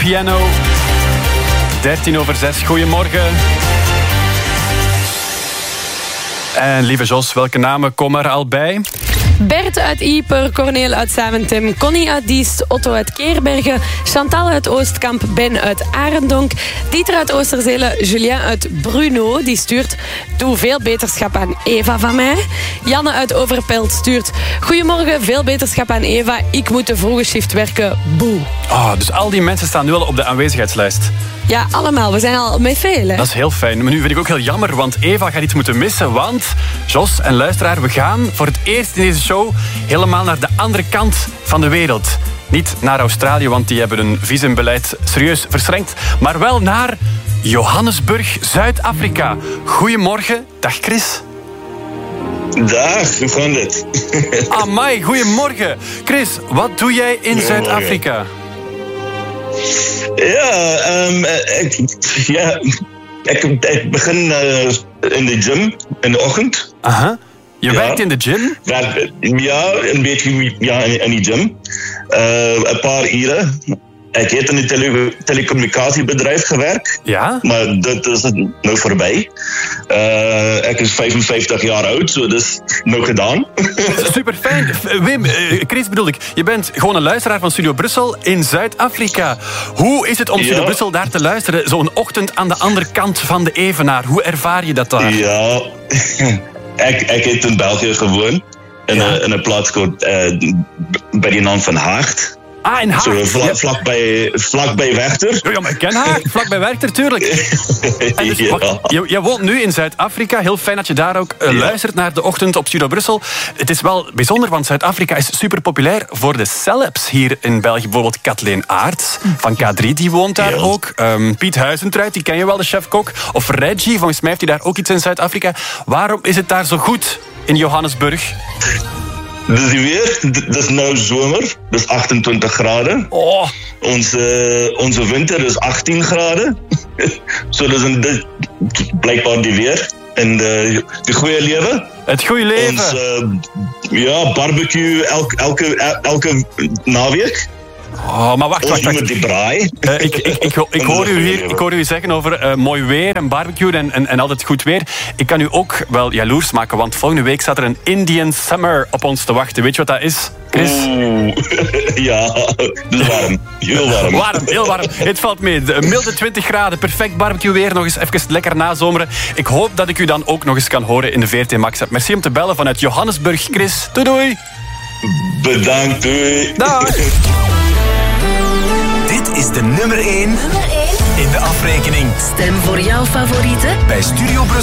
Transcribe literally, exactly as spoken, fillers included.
Piano. dertien over zes, goedemorgen. En lieve Jos, welke namen komen er al bij? Bert uit Ieper, Corneel uit Saventem, Connie uit Diest, Otto uit Keerbergen, Chantal uit Oostkamp, Ben uit Arendonk, Dieter uit Oosterzele, Julien uit Bruno, die stuurt doe veel beterschap aan Eva van mij. Janne uit Overpelt stuurt goedemorgen, veel beterschap aan Eva, ik moet de vroege shift werken, boe. Oh, dus al die mensen staan nu al op de aanwezigheidslijst. Ja, allemaal. We zijn al met veel, hè? Dat is heel fijn. Maar nu vind ik ook heel jammer, want Eva gaat iets moeten missen. Want, Jos en luisteraar, we gaan voor het eerst in deze show helemaal naar de andere kant van de wereld. Niet naar Australië, want die hebben hun visumbeleid serieus verstrengd. Maar wel naar Johannesburg, Zuid-Afrika. Goedemorgen. Dag, Chris. Dag, hoe gaat het? Amai, goedemorgen. Chris, wat doe jij in Zuid-Afrika? Ja, um, ik, ja ik, ik begin uh, in de gym in de ochtend. Aha. Je ja. werkt in de gym? Ja, een beetje ja, in, in die gym. Uh, een paar uren. Ik heb in een tele- telecommunicatiebedrijf gewerkt. Ja? Maar dat is nou voorbij. Uh, ik is vijfenvijftig jaar oud, zo dat is nou gedaan. Super fijn. Wim, uh, Chris bedoel ik, je bent gewoon een luisteraar van Studio Brussel in Zuid-Afrika. Hoe is het om Studio ja. Brussel daar te luisteren? Zo'n ochtend aan de andere kant van de Evenaar. Hoe ervaar je dat daar? Ja, ik, ik heb in België gewoond. In, ja. een, in een plaats uh, bij de naam van Haagt. Ah, in Haag. Zo, vla, ja. vlakbij, vlakbij Werchter. Ja, maar ik ken Haag. Vlakbij Werchter, tuurlijk. En dus, ja. wacht, je, je woont nu in Zuid-Afrika. Heel fijn dat je daar ook uh, ja. luistert naar de ochtend op Studio Brussel. Het is wel bijzonder, want Zuid-Afrika is super populair voor de celebs hier in België. Bijvoorbeeld Kathleen Aerts van K drie, die woont daar ja. ook. Um, Piet Huizentruid, die ken je wel, de chef-kok. Of Reggie, volgens mij heeft hij daar ook iets in Zuid-Afrika. Waarom is het daar zo goed in Johannesburg? Dus weer, dat is nou zomer, dat is achtentwintig graden. Oh. Onze, onze winter is achttien graden. Zo, dat is een, dat, blijkbaar die weer. En de, de goede leven. Het goede leven. Ons, uh, ja, barbecue elke, elke, elke naweek. Oh, maar wacht, wacht, wacht. Die braai. Uh, ik, ik, ik, ik, hoor u hier, ik hoor u zeggen over uh, mooi weer en barbecue en, en, en altijd goed weer. Ik kan u ook wel jaloers maken, want volgende week staat er een Indian Summer op ons te wachten. Weet je wat dat is, Chris? Oeh, ja, dus warm. Heel warm. Warm, heel warm. Het valt mee. Een milde twintig graden, perfect barbecue weer. Nog eens even lekker nazomeren. Ik hoop dat ik u dan ook nog eens kan horen in de V R T Max app. Merci om te bellen vanuit Johannesburg, Chris. Doei, doei. Bedankt, doei. Dag. Dit is de nummer één in de afrekening. Stem voor jouw favorieten bij Studio Brussel.